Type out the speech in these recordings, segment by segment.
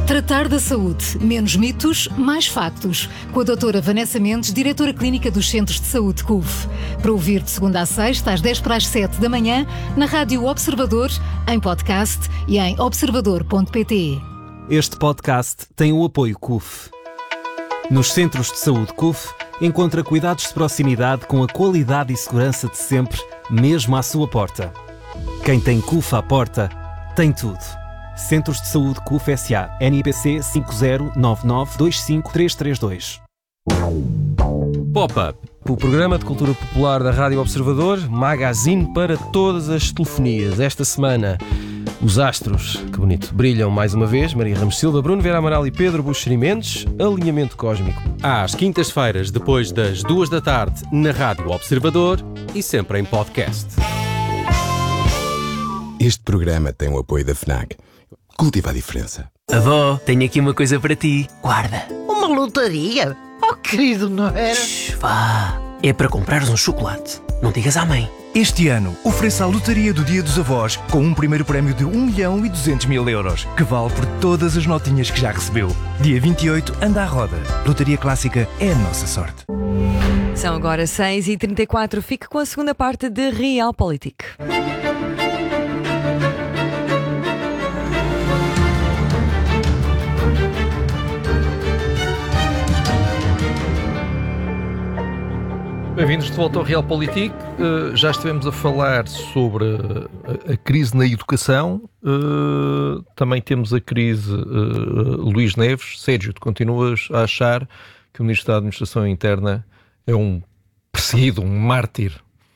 Tratar da saúde. Menos mitos, mais factos. Com a doutora Vanessa Mendes, diretora clínica dos Centros de Saúde CUF. Para ouvir de segunda a sexta, às 10 para as 7 da manhã, na Rádio Observador, em podcast e em observador.pt. Este podcast tem o apoio CUF. Nos Centros de Saúde CUF, encontra cuidados de proximidade com a qualidade e segurança de sempre, mesmo à sua porta. Quem tem CUF à porta, tem tudo. Centros de Saúde CUF S.A. NIPC 509925332. Pop-Up, o programa de cultura popular da Rádio Observador, magazine para todas as telefonias. Esta semana, os astros, que bonito, brilham mais uma vez. Maria Ramos Silva, Bruno Vera Amaral e Pedro Buxeri Mendes. Alinhamento cósmico. Às quintas-feiras, depois das 2 da tarde, na Rádio Observador e sempre em podcast. Este programa tem o apoio da FNAC. Cultiva a diferença. Avó, tenho aqui uma coisa para ti. Guarda. Uma lotaria? Oh, querido, não era? Shhh, vá. É para comprares um chocolate. Não digas à mãe. Este ano, ofereça a lotaria do Dia dos Avós com um primeiro prémio de 1.200.000 euros, que vale por todas as notinhas que já recebeu. Dia 28, anda à roda. Lotaria Clássica é a nossa sorte. São agora 6h34. Fique com a segunda parte de Realpolitik. Bem-vindos de volta ao Realpolitik. Já estivemos a falar sobre a crise na educação. Também temos a crise Luís Neves. Sérgio, tu continuas a achar que o Ministro da Administração Interna é um perseguido, um mártir?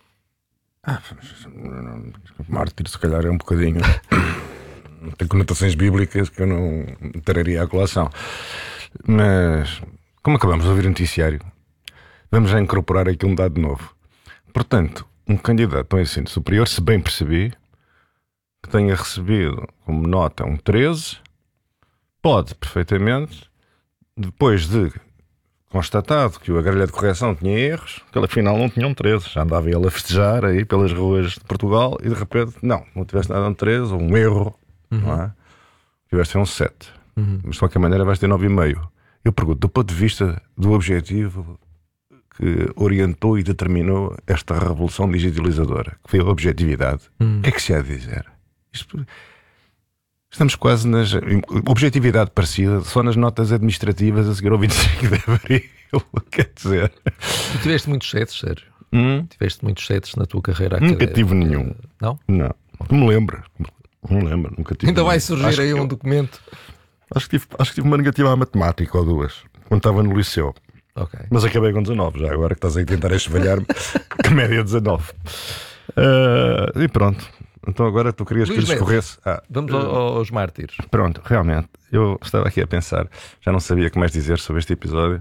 Mártir, se calhar, é um bocadinho. Tem conotações bíblicas que eu não traria à colação. Mas, como acabamos de ouvir o noticiário, vamos já incorporar aqui um dado novo. Portanto, um candidato ao ensino superior, se bem percebi, que tenha recebido como nota um 13, pode perfeitamente, depois de constatado que o agrelha de correção tinha erros, que ele afinal não tinha um 13, já andava ele a festejar aí pelas ruas de Portugal e de repente, não tivesse nada um 13, ou um erro, não é? Tivesse um 7. Mas de qualquer maneira vais ter 9,5. Eu pergunto, do ponto de vista do objetivo que orientou e determinou esta revolução digitalizadora, que foi a objetividade. O que é que se há de dizer? Estamos quase nas... Objetividade parecida só nas notas administrativas a seguir ao 25 de Abril. Quer dizer... Tu tiveste muitos setes, Sérgio? Tiveste muitos setes na tua carreira académica? Nunca tive nenhum. Não? Não. Não me lembro. Nunca tive. Ainda vai surgir aí um documento. Acho que tive uma negativa à matemática ou duas, quando estava no liceu. Okay. Mas acabei com 19, já agora que estás a tentar esvalhar-me, que média 19. E pronto. Então agora tu querias Luís que lhes corresse. Vamos aos mártires. Pronto, realmente. Eu estava aqui a pensar, já não sabia o que mais dizer sobre este episódio.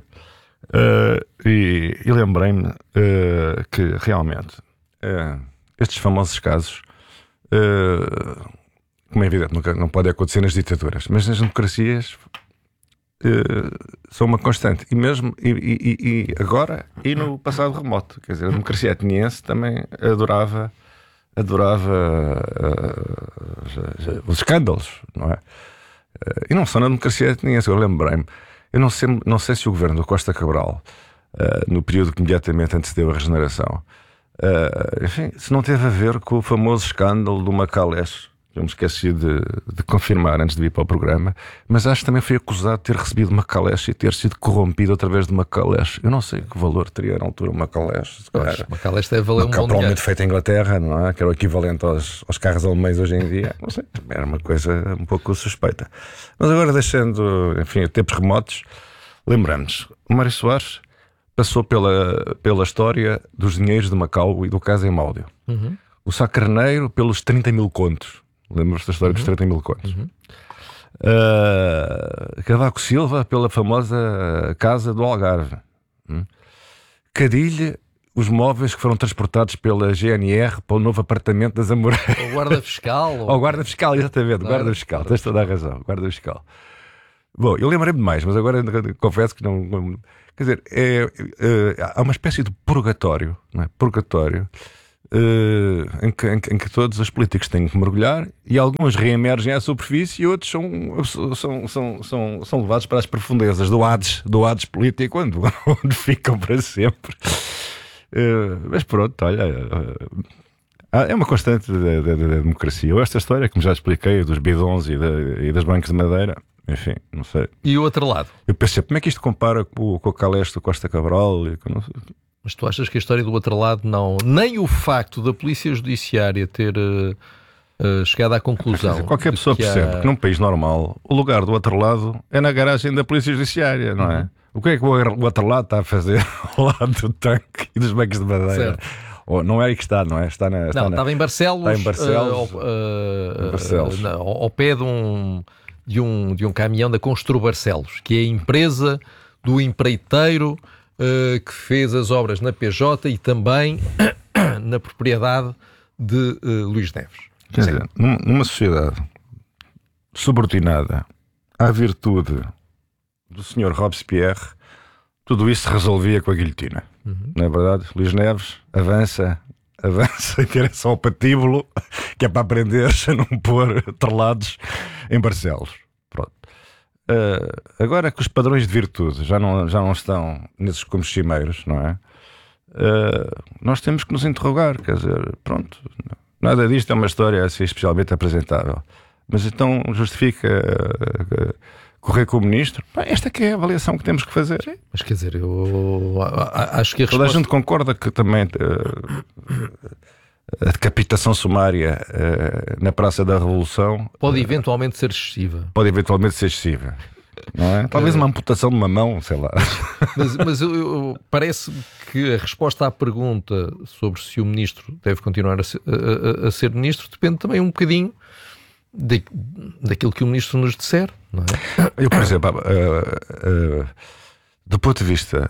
E lembrei-me que realmente estes famosos casos, como é evidente, nunca, não pode acontecer nas ditaduras, mas nas democracias são uma constante, e mesmo e agora e no passado remoto. Quer dizer, a democracia ateniense também adorava os escândalos, não é? E não só na democracia ateniense. Eu lembrei-me, eu não sei se o governo do Costa Cabral, no período que imediatamente antecedeu a regeneração, enfim, se não teve a ver com o famoso escândalo do Macalés. Eu me esqueci de confirmar antes de vir para o programa, mas acho que também foi acusado de ter recebido Macalés e ter sido corrompido através de Macalés. Eu não sei que valor teria na altura o Macalés. Macalés deve valer um bom dinheiro. Provavelmente feito em Inglaterra, não é? Que era o equivalente aos carros alemães hoje em dia. Não sei, era uma coisa um pouco suspeita. Mas agora, deixando, enfim, tempos remotos, lembramos, o Mário Soares passou pela história dos dinheiros de Macau e do caso em Áudio. O Sá Carneiro pelos 30 mil contos. Lembras-te da história dos 30 mil contos? Cavaco Silva pela famosa casa do Algarve. Cadilha, os móveis que foram transportados pela GNR para o novo apartamento das Amoreiras. O guarda fiscal. O guarda fiscal, exatamente. O guarda fiscal, tens toda a razão. Guarda fiscal. Bom, eu lembrei-me de mais, mas agora confesso que não. Quer dizer, há uma espécie de purgatório, não é? Purgatório em que todos os políticos têm que mergulhar e alguns reemergem à superfície e outros são levados para as profundezas do Hades político, onde ficam para sempre. Mas pronto, olha, é uma constante da democracia. Esta história, como já expliquei, dos bidons e das bancas de madeira, enfim, não sei. E o outro lado? Eu pensei, como é que isto compara com o Caleste do Costa Cabral? Mas tu achas que a história do outro lado não... Nem o facto da Polícia Judiciária ter chegado à conclusão... Qualquer pessoa percebe que num país normal o lugar do outro lado é na garagem da Polícia Judiciária, não é? O que é que o outro lado está a fazer ao lado do tanque e dos bancos de madeira? Certo. Não é aí que está, não é? Estava em Barcelos. Está em Barcelos. Ao pé de um caminhão da Constru Barcelos, que é a empresa do empreiteiro que fez as obras na PJ e também na propriedade de Luís Neves. Quer dizer, numa sociedade subordinada à virtude do Sr. Robespierre, tudo isso se resolvia com a guilhotina. Não é verdade? Luís Neves avança em direção ao patíbulo, que é para aprender a não pôr trelados em Barcelos. Pronto. Agora que os padrões de virtude já não estão nesses comichimeiros, não é? Nós temos que nos interrogar, quer dizer, pronto, nada disto é uma história assim especialmente apresentável, mas então justifica correr com o ministro? Esta que é a avaliação que temos que fazer. Sim. Mas quer dizer, eu acho que toda a gente concorda que também a decapitação sumária na Praça da Revolução pode eventualmente ser excessiva. Não é? Talvez uma amputação de uma mão, sei lá. Mas parece-me que a resposta à pergunta sobre se o ministro deve continuar a ser ministro depende também um bocadinho daquilo que o ministro nos disser, não é? Eu, por exemplo, do ponto de vista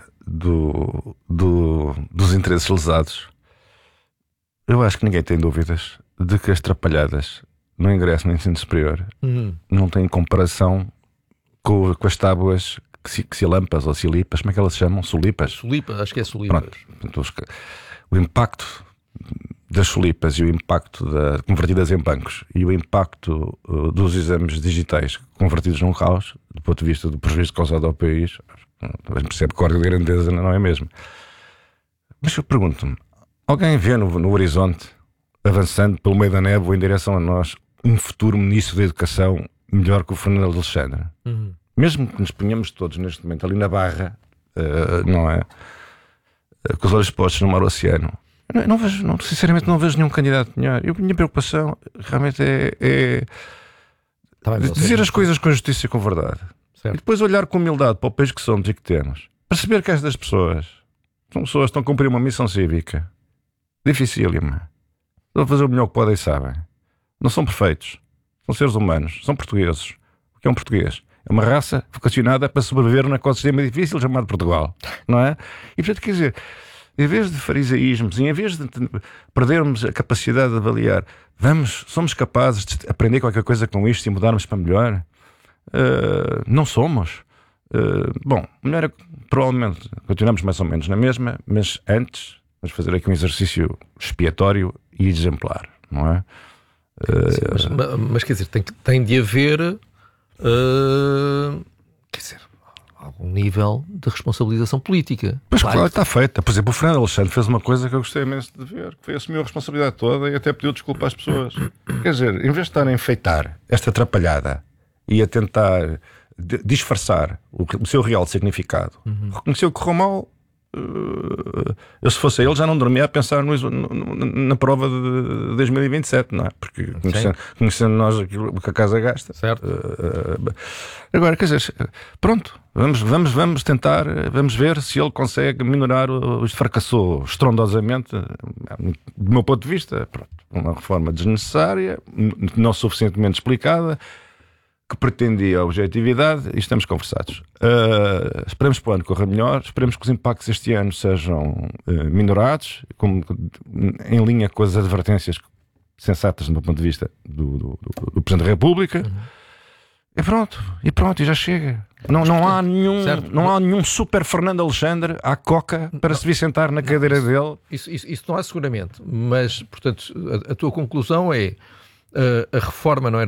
dos interesses lesados, eu acho que ninguém tem dúvidas de que as trapalhadas no ingresso no ensino superior não têm comparação com as tábuas xilampas ou silipas, como é que elas se chamam? Solipas? Solipas, acho que é solipas. Pronto, o impacto das solipas e o impacto convertidas em bancos e o impacto dos exames digitais convertidos num caos, do ponto de vista do prejuízo causado ao país, percebe que a ordem de grandeza não é mesmo. Mas eu pergunto-me, alguém vê no horizonte, avançando pelo meio da névoa em direção a nós, um futuro ministro da Educação melhor que o Fernando Alexandre? Mesmo que nos ponhamos todos neste momento ali na barra, não é? Com os olhos postos no mar oceano, sinceramente não vejo nenhum candidato melhor. A minha preocupação realmente é dizer as coisas com justiça e com verdade. Certo. E depois olhar com humildade para o país que somos e que temos. Perceber que estas pessoas são pessoas que estão a cumprir uma missão cívica dificílima. Estão a fazer o melhor que podem e sabem. Não são perfeitos. São seres humanos. São portugueses. O que é um português? É uma raça vocacionada para sobreviver num ecossistema difícil chamado Portugal. Não é? E portanto, quer dizer, em vez de farisaísmos, em vez de perdermos a capacidade de avaliar, somos capazes de aprender qualquer coisa com isto e mudarmos para melhor? Não somos. Bom, melhor é, provavelmente continuamos mais ou menos na mesma, mas antes vamos fazer aqui um exercício expiatório e exemplar, não é? Sim, mas quer dizer, tem de haver algum nível de responsabilização política. Pois claro, está feita. Por exemplo, o Fernando Alexandre fez uma coisa que eu gostei imenso de ver, que foi assumir a responsabilidade toda e até pediu desculpa às pessoas. Quer dizer, em vez de estar a enfeitar esta atrapalhada e a tentar disfarçar o seu real significado, reconheceu que correu mal. Eu, se fosse ele, já não dormia a pensar na prova de 2027, não é? Porque conhecendo nós aquilo que a casa gasta. Certo. Agora, quer dizer, pronto, vamos tentar, vamos ver se ele consegue minorar isto fracassou estrondosamente, do meu ponto de vista. Pronto, uma reforma desnecessária, não suficientemente explicada, que pretendia a objetividade, e estamos conversados. Esperemos que o ano corra melhor, esperemos que os impactos este ano sejam minorados, em linha com as advertências sensatas do meu ponto de vista do Presidente da República. E pronto, e já chega. Não há nenhum super Fernando Alexandre à coca para se vir sentar na cadeira dele. Isso não há seguramente, mas, portanto, a tua conclusão é a reforma não era